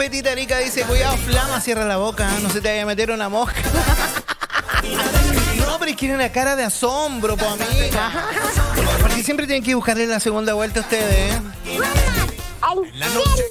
Betita Rica dice, cuidado, Flama, cierra la boca, no se te vaya a meter una mosca. No, pero es que tiene una cara de asombro, po, amiga. Porque siempre tienen que buscarle la segunda vuelta a ustedes, ¿eh? La noche.